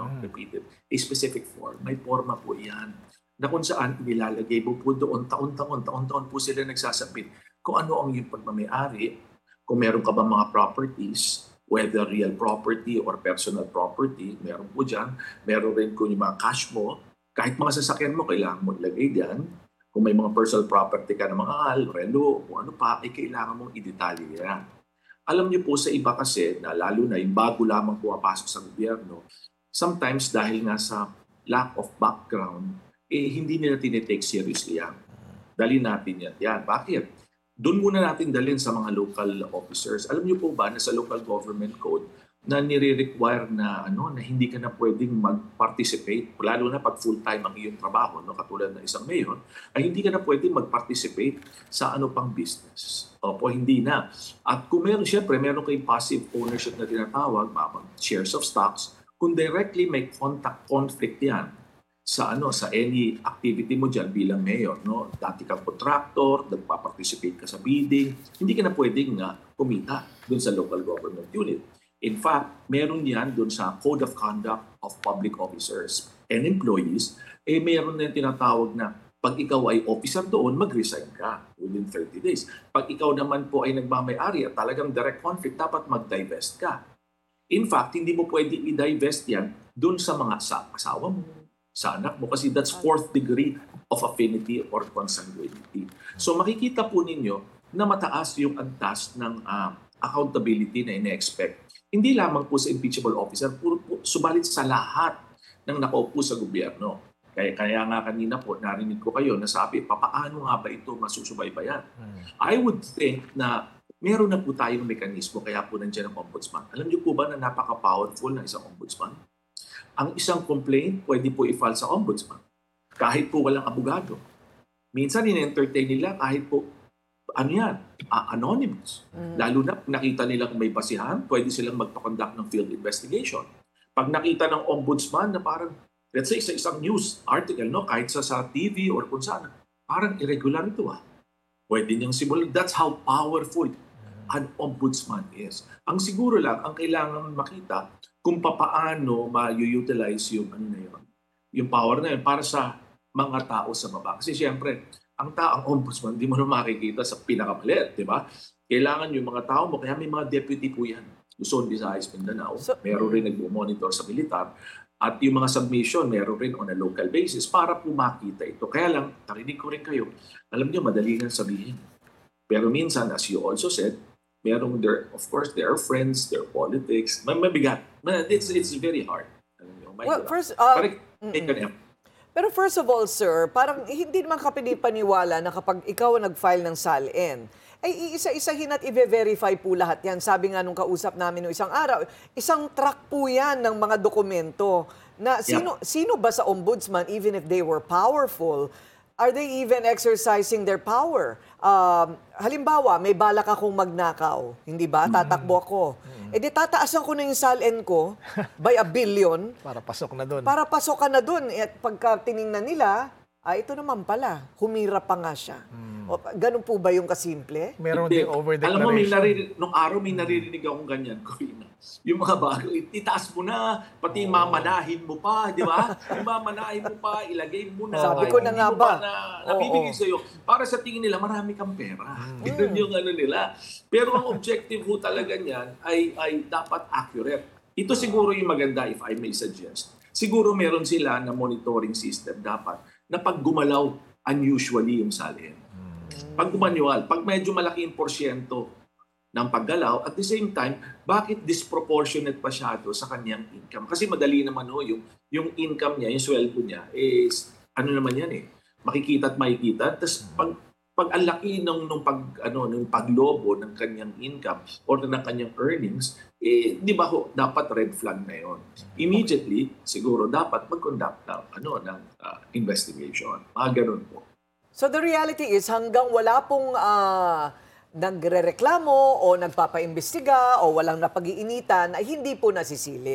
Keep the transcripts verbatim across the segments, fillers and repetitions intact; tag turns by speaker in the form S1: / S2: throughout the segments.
S1: no? Repeated. A specific form. May forma po yan na kung saan inilalagay mo po doon taon-taon, taon-taon po sila nagsasabit kung ano ang iyong pagmamayari, kung meron ka ba mga properties, whether real property or personal property, meron po dyan. Meron rin kung yung mga cash mo, kahit mga sasakyan mo, kailangan mo ilagay dyan. Kung may mga personal property ka na mga hal, relo, kung ano pa, ay kailangan mong i-detalye yan. Alam niyo po sa iba kasi, na lalo na yung bago lamang pumapasok sa gobyerno, sometimes dahil nga sa lack of background, eh hindi nila tinitake seriously yan. Dalhin natin yan. Yan. Bakit? Doon muna natin dalhin sa mga local officers. Alam niyo po ba na sa local government code na nire-require na ano na hindi ka na pwedeng mag-participate, lalo na pag full-time ang iyong trabaho, no, katulad ng isang mayor, ay hindi ka na pwedeng mag-participate sa ano pang business. Opo, hindi na. At kung meron, syempre, meron kayong passive ownership na tinatawag, mga shares of stocks, kung directly may contact conflict yan sa ano sa any activity mo diyan bilang mayor, no, dati kang contractor, nagpa-participate ka sa bidding, hindi ka na pwedeng nga kumita doon sa local government unit. In fact, meron yan doon sa Code of Conduct of Public Officers and Employees, eh meron na yung tinatawag na pag ikaw ay officer doon, mag-resign ka within thirty days. Pag ikaw naman po ay nagmamay-ari at talagang direct conflict, dapat mag-divest ka. In fact, hindi mo pwedeng i-divest yan doon sa mga sa asawa mo, sa anak mo, kasi that's fourth degree of affinity or consanguinity. So makikita po ninyo na mataas yung antas ng uh, accountability na ine-expect. Hindi lamang po sa impeachable officer, puro po, subalit sa lahat ng nakaupo sa gobyerno. Kaya, kaya nga kanina po, narinig ko kayo na sabi, papaano nga ba ito masusubaybayan? Hmm. I would think na meron na po tayong mekanismo, kaya po nandiyan ang ombudsman. Alam niyo po ba na napaka-powerful ng isang ombudsman? Ang isang complaint, pwede po i-file sa ombudsman. Kahit po walang abogado. Minsan, in-entertain nila kahit po, ano yan, uh, anonymous. Mm. Lalo na, nakita nilang may basihan, pwede silang magpa-conduct ng field investigation. Pag nakita ng ombudsman na parang, let's say, sa isang news article, no, kahit sa, sa T V or kung saan, parang irregular ito ah. Pwede niyang simulan. That's how powerful an ombudsman is. Ang siguro lang, ang kailangan makita, kung papaano ma-utilize yung ano na yun, yung power na yun para sa mga tao sa baba. Kasi siyempre, ang taong ombudsman, hindi mo na makikita sa pinakamalit, di ba? Kailangan yung mga tao mo, kaya may mga deputy po yan. Luzon, Visayas, Mindanao, so, meron rin nag-monitor sa militar. At yung mga submission, meron rin on a local basis para po makita ito. Kaya lang, narinig ko rin kayo, alam niyo, madali lang sabihin. Pero minsan, as you also said, merong their, of course, their friends, their politics. Mabigat. It's, it's very hard.
S2: Well, first, uh, Parang, pero first of all, sir, parang hindi naman ka pinipaniwala na kapag ikaw nag-file ng S A L N, ay iisa-isahin at i-verify po lahat yan. Sabi nga nung kausap namin nung isang araw, isang track po yan ng mga dokumento na sino, yeah. sino ba sa ombudsman, even if they were powerful, are they even exercising their power? Um, halimbawa, may balak akong magnakaw, hindi ba? Tatakbo ako. Mm-hmm. E di tataasan ko na yung S A L N ko by a billion.
S3: Para pasok na doon.
S2: Para pasok ka na doon. At pagka tiningnan nila, ah, ito naman pala, humira pa nga siya. Hmm. O, ganun po ba yung kasimple?
S3: Meron din over-declaration.
S1: Alam mo, may naririnig, nung araw may naririnig akong ganyan, Corina. Yung mga bago, itaas mo na, pati oh. mamanahin mo pa, di ba? Yung mamanahin mo pa, ilagay mo na.
S2: Sabi ko na nga ba?
S1: Na, nabibigay oh, oh. sa'yo. Para sa tingin nila, marami kang pera. Hmm. Ganun yung ano nila. Pero ang objective ho talaga niyan ay, ay dapat accurate. Ito siguro yung maganda, if I may suggest. Siguro meron sila na monitoring system dapat na pag gumalaw, unusually yung S A L N. Pag gumanyual, pag medyo malaki yung porsyento ng paggalaw, at the same time, bakit disproportionate pa siya sa kanyang income? Kasi madali naman ho, yung, yung income niya, yung sweldo niya, is ano naman yan eh, makikita at makikita. Tapos pag, pag ang laki ng, ng, pag, ano, ng paglobo ng kanyang income or ng kanyang earnings, eh, di ba ho, dapat red flag na yon. Immediately, siguro dapat mag-conduct ng, ano, ng uh, investigation. Mga ganun po.
S2: So the reality is hanggang wala pong uh, nagrereklamo o nagpapaimbestiga o walang napag-iinitan ay hindi po nasisilip.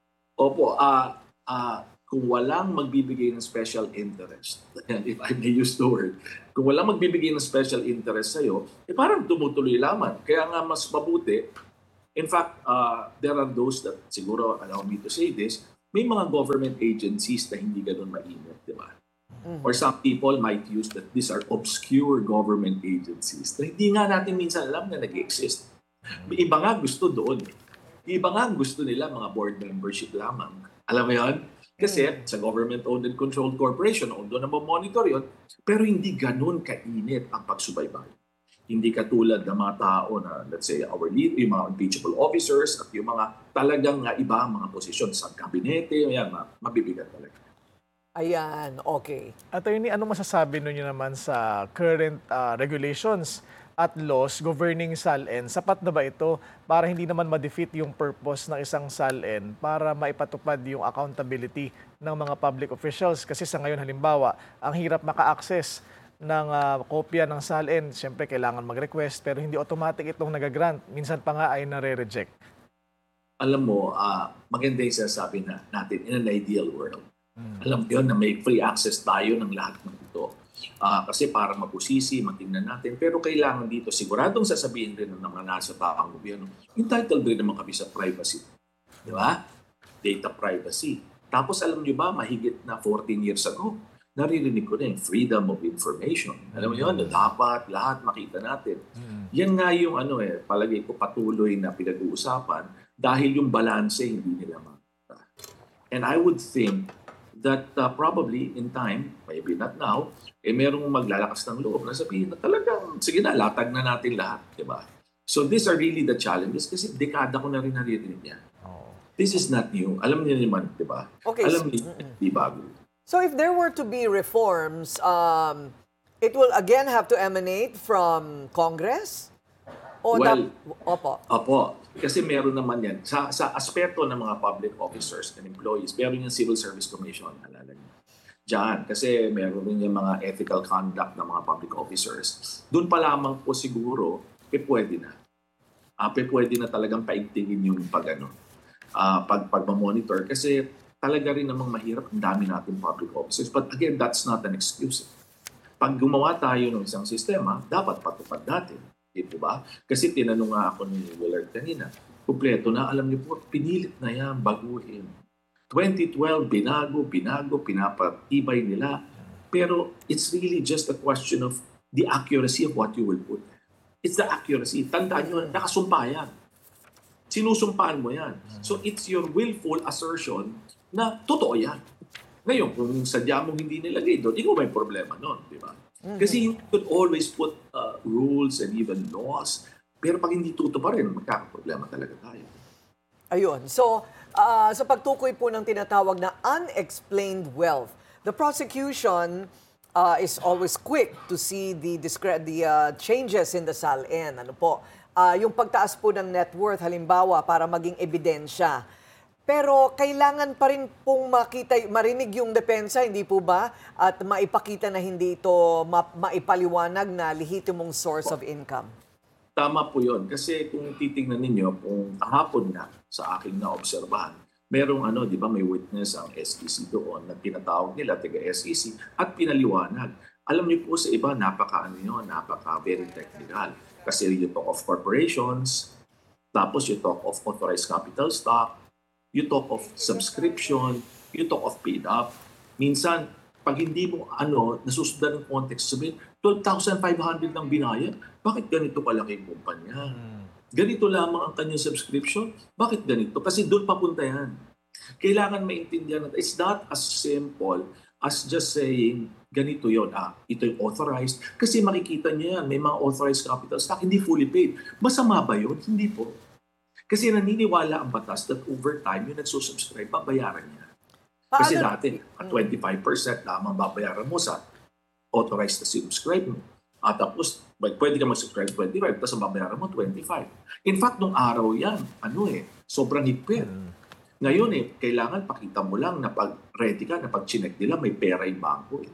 S1: Opo, uh, uh, kung walang magbibigay ng special interest, if I may use the word, kung walang magbibigay ng special interest sa'yo, eh parang tumutuloy lamang. Kaya nga mas mabuti, in fact, uh, there are those that siguro, allow me to say this, may mga government agencies na hindi ganun mainit, di ba? Mm-hmm. Or some people might use that these are obscure government agencies na hindi nga natin minsan alam na nag-exist. May iba nga gusto doon. Iba nga gusto nila mga board membership lamang. Alam mo yun? Kasi mm-hmm. sa government-owned and controlled corporation, although na monitor yun, pero hindi ganun kainit ang pagsubaybay. Hindi katulad ng mga tao na, let's say, our lead, yung mga impeachable officers at yung mga talagang uh, iba mga posisyon sa kabinete, yan, mabibigat talaga.
S2: Ayan, okay.
S3: Attorney, ano masasabi ninyo naman sa current uh, regulations at laws governing S A L N? Sapat na ba ito para hindi naman ma-defeat yung purpose ng isang S A L N para maipatupad yung accountability ng mga public officials? Kasi sa ngayon, halimbawa, ang hirap maka-access ng uh, kopya ng S A L N. Siyempre, kailangan mag-request pero hindi automatic itong nag-grant. Minsan pa nga ay nare-reject.
S1: Alam mo, uh, maganda yung sasabi na natin in an ideal world. Hmm. Alam mo yun na may free access tayo ng lahat ng ito. Uh, kasi para mapusisi, matingnan natin. Pero kailangan dito, siguradong sasabihin rin ng mga nasa taong gobyerno, entitled rin naman kami sa privacy. Di ba? Data privacy. Tapos alam nyo ba, mahigit na fourteen years ago, naririnig ko na yung freedom of information. Alam mo yun, na dapat lahat makita natin. Yan nga yung ano eh, palagay ko patuloy na pinag-uusapan dahil yung balanse hindi nila makita. And I would think that uh, probably in time, maybe not now, eh merong maglalakas ng loob na sabihin na talagang, sige na, latag na natin lahat, di ba? So these are really the challenges kasi dekada ko na rin naririnig yan. Oh. This is not new. Alam niyo naman, di ba?
S2: Okay,
S1: Alam
S2: so,
S1: niyo, di bago.
S2: So if there were to be reforms, um, it will again have to emanate from Congress? O
S1: well,
S2: na, opo.
S1: Opo. Kasi meron naman yan. Sa, sa aspeto ng mga public officers and employees, meron yung Civil Service Commission, alala niyo. Diyan, kasi meron rin yung mga ethical conduct ng mga public officers. Doon pa lamang po siguro, eh pwede na. Uh, eh pwede na talagang paigtingin yung pag, ano, uh, pag, pag-monitor. Kasi talaga rin namang mahirap, ang dami natin public officers. But again, that's not an excuse. Pag gumawa tayo ng isang sistema, dapat patupad natin. Di ba? Kasi tinanong nga ako ni Willard kanina, kumpleto na, alam niyo po, pinilit na yan, baguhin. twenty twelve, binago, binago, pinapatibay nila. Pero it's really just a question of the accuracy of what you will put. It's the accuracy. Tandaan nyo, nakasumpa yan. Sinusumpaan mo yan. So it's your willful assertion na totoo yan. Ngayon, kung sadya mong hindi nilagay doon, ikaw may problema noon, di ba? Kasi you could always put uh, rules and even laws. Pero pag hindi tutuparin, magkakaproblema talaga tayo.
S2: Ayun. So, uh, sa pagtukoy po ng tinatawag na unexplained wealth, the prosecution uh, is always quick to see the, the uh, changes in the S A L N. Ano po? Uh, yung pagtaas po ng net worth, halimbawa, para maging ebidensya. Pero kailangan pa rin pong makita, marinig yung depensa, hindi po ba? At maipakita na hindi ito ma- maipaliwanag na lehitimong source of income.
S1: Tama po yun. Kasi kung titingnan ninyo, kung kahapon na sa aking naobserbahan, merong ano, di ba, may witness ang S E C doon na tinatawag nila, taga S E C, at pinaliwanag. Alam niyo po sa iba, napaka ano yun, napaka very technical. Kasi you talk of corporations, tapos you talk of authorized capital stock, you talk of subscription, you talk of paid up. Minsan, pag hindi mo ano, nasusundan ng context, sabihin, twelve thousand five hundred lang binayad. Bakit ganito kalaki yung kumpanya? Hmm. Ganito lamang ang kanyang subscription? Bakit ganito? Kasi doon papunta yan. Kailangan maintindihan natin. It's not as simple as just saying, ganito yon. Ah, ito yung authorized. Kasi makikita niyo yan, may mga authorized capital stock, hindi fully paid. Masama ba yun? Hindi po. Kasi naniniwala ang batas that over time, yung nagsusubscribe, babayaran niya. Kasi
S2: Paano?
S1: dati, at twenty-five percent lamang babayaran mo sa authorized na subscribe mo. At tapos, pwede ka mag-subscribe twenty-five, tapos ang babayaran mo twenty-five. In fact, nung araw yan, ano eh, sobrang higpit. Ngayon eh, kailangan pakita mo lang na pag ready ka, na pag chinek nila, may pera yung bangko eh.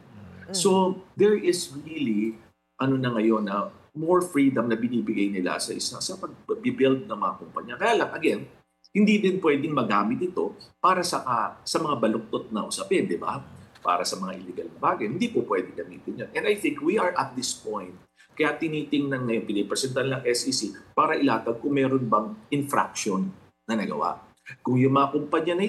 S1: So, there is really, ano na ngayon, na more freedom na binibigay nila sa isa sa pag-build ng mga kumpanya. Kaya lang, again, hindi din pwedeng magamit ito para sa uh, sa mga baluktot na usapin, di ba? Para sa mga illegal na bagay. Hindi po pwede gamitin yan. And I think we are at this point. Kaya tinitingnan ngayon, pinipresentan lang S E C para ilatag kung meron bang infraction na nagawa. Kung yung mga kumpanya na